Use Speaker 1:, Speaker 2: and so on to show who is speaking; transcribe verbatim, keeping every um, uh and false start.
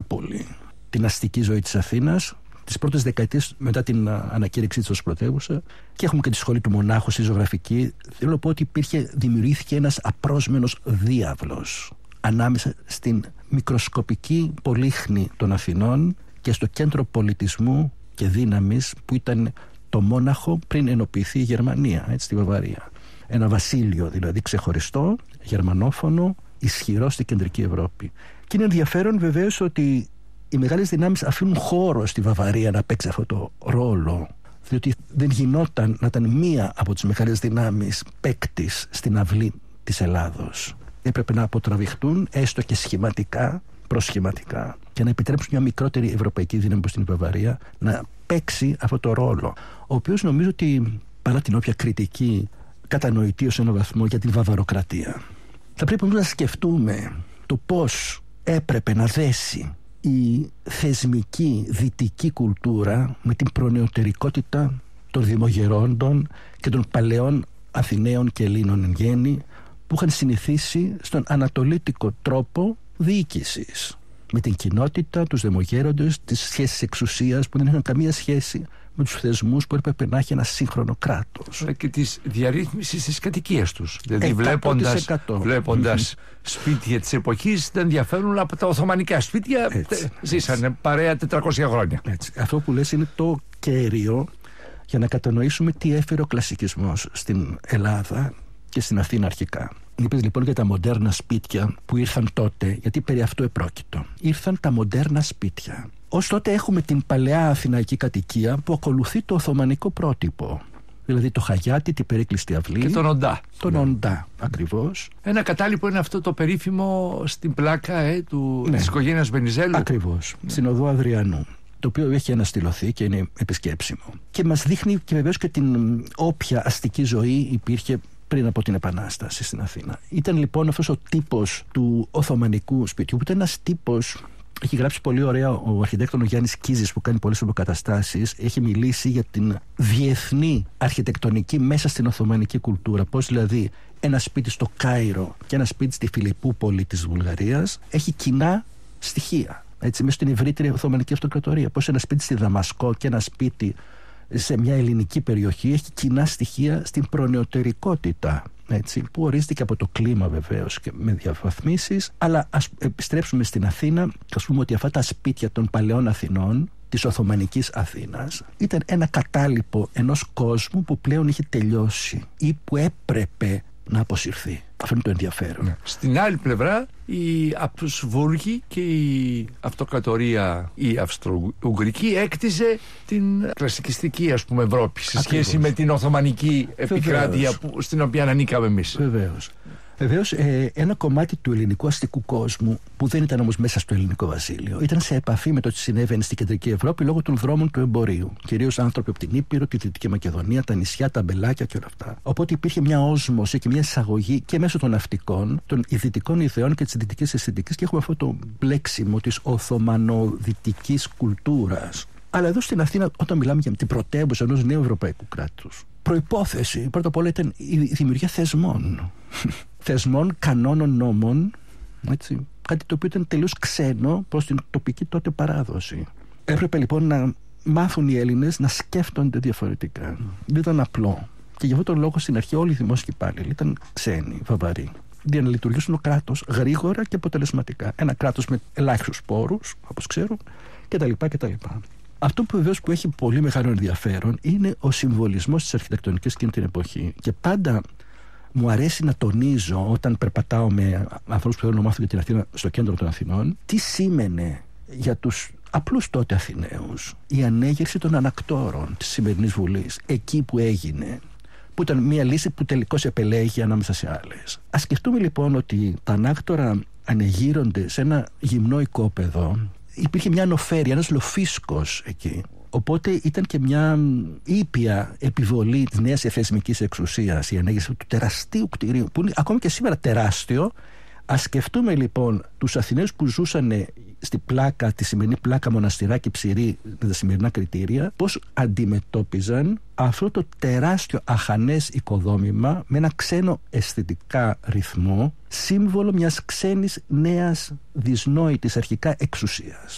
Speaker 1: πολύ την αστική ζωή της Αθήνας τις πρώτες δεκαετίες μετά την ανακήρυξή της ως πρωτεύουσα, και έχουμε και τη σχολή του Μονάχου στη ζωγραφική. Θέλω να πω ότι υπήρχε, δημιουργήθηκε ένας απρόσμενος διάβλος ανάμεσα στην μικροσκοπική πολύχνη των Αθηνών και στο κέντρο πολιτισμού και δύναμης που ήταν το Μόναχο πριν ενοποιηθεί η Γερμανία, έτσι, στη Βαβαρία. Ένα βασίλειο δηλαδή ξεχωριστό, γερμανόφωνο, ισχυρό στην κεντρική Ευρώπη. Και είναι ενδιαφέρον βεβαίως ότι οι μεγάλες δυνάμεις αφήνουν χώρο στη Βαβαρία να παίξει αυτό το ρόλο, διότι δεν γινόταν να ήταν μία από τις μεγάλες δυνάμεις παίκτης στην αυλή της Ελλάδος. Έπρεπε να αποτραβηχτούν έστω και σχηματικά, προσχηματικά, και να επιτρέψουν μια μικρότερη ευρωπαϊκή δύναμη όπως την Βαβαρία να παίξει αυτό το ρόλο, ο οποίος νομίζω ότι, παρά την όποια κριτική κατανοητή ως έναν βαθμό για την βαβαροκρατία, θα πρέπει όμως να σκεφτούμε το πώς έπρεπε να δέσει η θεσμική δυτική κουλτούρα με την προνεωτερικότητα των δημογερόντων και των παλαιών Αθηναίων και Ελλήνων εν γέννη, που είχαν συνηθίσει στον ανατολίτικο τρόπο διοίκησης, με την κοινότητα, τους δημογέροντες, τις σχέσεις εξουσίας που δεν είχαν καμία σχέση με τους θεσμούς που έπρεπε να έχει ένα σύγχρονο κράτος.
Speaker 2: Και της διαρρύθμισης της κατοικίας τους. Δηλαδή βλέποντας, βλέποντας σπίτια της εποχής δεν διαφέρουν από τα οθωμανικά σπίτια. Έτσι, ζήσανε έτσι. Παρέα τετρακόσια χρόνια.
Speaker 1: Έτσι. Αυτό που λες είναι το κέριο για να κατανοήσουμε τι έφερε ο κλασικισμός στην Ελλάδα και στην Αθήνα αρχικά. Είπες λοιπόν για τα μοντέρνα σπίτια που ήρθαν τότε, γιατί περί αυτού επρόκειτο. Ήρθαν τα μοντέρνα σπίτια. Ως τότε έχουμε την παλαιά αθηναϊκή κατοικία που ακολουθεί το οθωμανικό πρότυπο. Δηλαδή το χαγιάτι, την περίκλειστη αυλή.
Speaker 2: Και τον οντά.
Speaker 1: Τον ναι. οντά, ακριβώς.
Speaker 2: Ένα κατάλοιπο είναι αυτό το περίφημο στην πλάκα ε, του, ναι. της οικογένειας Βενιζέλου.
Speaker 1: Ακριβώς. Ναι. Στην οδό Αδριανού. Το οποίο έχει αναστηλωθεί και είναι επισκέψιμο. Και μας δείχνει και βεβαίως και την όποια αστική ζωή υπήρχε πριν από την Επανάσταση στην Αθήνα. Ήταν λοιπόν αυτός ο τύπος του οθωμανικού σπιτιού, που ήταν ένας τύπος. Έχει γράψει πολύ ωραία ο αρχιτέκτονος Γιάννης Κίζης, που κάνει πολλές αποκαταστάσεις. Έχει μιλήσει για την διεθνή αρχιτεκτονική μέσα στην οθωμανική κουλτούρα. Πώς δηλαδή ένα σπίτι στο Κάιρο και ένα σπίτι στη Φιλιππούπολη της Βουλγαρίας έχει κοινά στοιχεία. Έτσι, μέσα στην ευρύτερη Οθωμανική Αυτοκρατορία. Πώς ένα σπίτι στη Δαμασκό και ένα σπίτι σε μια ελληνική περιοχή έχει κοινά στοιχεία στην προνεωτερικότητα, έτσι, που ορίστηκε από το κλίμα βεβαίως και με διαφαθμίσεις. Αλλά ας επιστρέψουμε στην Αθήνα και ας πούμε ότι αυτά τα σπίτια των παλαιών Αθηνών, της Οθωμανικής Αθήνας, ήταν ένα κατάλοιπο ενός κόσμου που πλέον είχε τελειώσει ή που έπρεπε να αποσυρθεί. Αυτό είναι το ενδιαφέρον.
Speaker 2: Ναι. Στην άλλη πλευρά, οι Αψβούργοι και η αυτοκρατορία η Αυστρο-Ουγγρική έκτιζε την κλασικιστική, ας πούμε, Ευρώπη σε Ακριβώς. σχέση με την Οθωμανική επικράτεια που, στην οποία ανήκαμε εμείς.
Speaker 1: Βεβαίως. Βεβαίως, ε, ένα κομμάτι του ελληνικού αστικού κόσμου, που δεν ήταν όμως μέσα στο ελληνικό βασίλειο, ήταν σε επαφή με το τι συνέβαινε στην κεντρική Ευρώπη λόγω των δρόμων του εμπορίου. Κυρίως άνθρωποι από την Ήπειρο, τη Δυτική Μακεδονία, τα νησιά, τα μπελάκια και όλα αυτά. Οπότε υπήρχε μια όσμωση και μια εισαγωγή και μέσω των ναυτικών, των δυτικών ιδεών και της δυτικής αισθητικής, και έχουμε αυτό το μπλέξιμο της οθωμανοδυτικής κουλτούρας. Αλλά εδώ στην Αθήνα, όταν μιλάμε για την πρωτεύουσα ενός νέου ευρωπαϊκού κράτους, προϋπόθεση πρώτα απ' όλα ήταν η δημιουργία θεσμών. Θεσμών, κανόνων, νόμων, έτσι, κάτι το οποίο ήταν τελείως ξένο προς την τοπική τότε παράδοση. Έπρεπε λοιπόν να μάθουν οι Έλληνες να σκέφτονται διαφορετικά. Mm. Δεν ήταν απλό. Και γι' αυτόν τον λόγο στην αρχή όλοι οι δημόσιοι υπάλληλοι ήταν ξένοι, βαβαροί. Για να λειτουργήσουν το κράτος γρήγορα και αποτελεσματικά. Ένα κράτος με ελάχιστους πόρους, όπως ξέρουν, κτλ. κτλ. Αυτό που βεβαίως που έχει πολύ μεγάλο ενδιαφέρον είναι ο συμβολισμός της αρχιτεκτονικής εκείνη την εποχή. Και πάντα μου αρέσει να τονίζω, όταν περπατάω με ανθρώπους που θέλουν να μάθουν για την Αθήνα στο κέντρο των Αθηνών, τι σήμαινε για τους απλούς τότε Αθηναίους η ανέγερση των ανακτόρων της σημερινής Βουλής, εκεί που έγινε, που ήταν μια λύση που τελικώς επελέγει ανάμεσα σε άλλες. Ας σκεφτούμε λοιπόν ότι τα ανάκτορα ανεγείρονται σε ένα γυμνό οικόπεδο. Υπήρχε μια νοφέρεια, ένας λοφίσκος εκεί. Οπότε ήταν και μια ήπια επιβολή της νέας θεσμικής εξουσίας, η ανέγερση του τεραστίου κτηρίου, που είναι ακόμη και σήμερα τεράστιο. Ας σκεφτούμε λοιπόν τους Αθηναίους που ζούσαν στη πλάκα, τη σημερινή πλάκα Μοναστηράκη Ψηρή, με τα σημερινά κριτήρια, πώς αντιμετώπιζαν αυτό το τεράστιο αχανές οικοδόμημα με ένα ξένο αισθητικά ρυθμό, σύμβολο μιας ξένης νέας δυσνόητης αρχικά εξουσίας.